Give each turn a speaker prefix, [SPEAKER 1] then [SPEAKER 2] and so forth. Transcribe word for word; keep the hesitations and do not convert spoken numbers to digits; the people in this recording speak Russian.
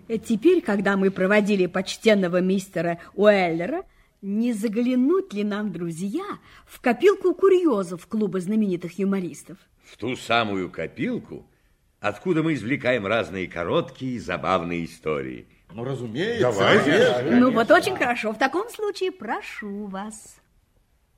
[SPEAKER 1] Теперь, когда мы проводили почтенного мистера Уэллера, не заглянуть ли нам, друзья, в копилку курьезов клуба знаменитых юмористов?
[SPEAKER 2] В ту самую копилку, откуда мы извлекаем разные короткие и забавные истории.
[SPEAKER 3] Ну, разумеется.
[SPEAKER 4] Давайте.
[SPEAKER 1] Ну, вот очень хорошо. В таком случае прошу вас.